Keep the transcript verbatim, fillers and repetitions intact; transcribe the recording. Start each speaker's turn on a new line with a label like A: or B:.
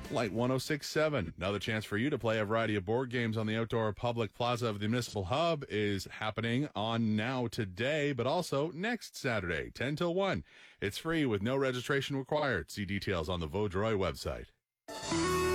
A: Light one oh six point seven. Another chance for you to play a variety of board games on the outdoor public plaza of the Municipal Hub is happening on now today, but also next Saturday, ten till one. It's free with no registration required. See details on the Vaudreuil website.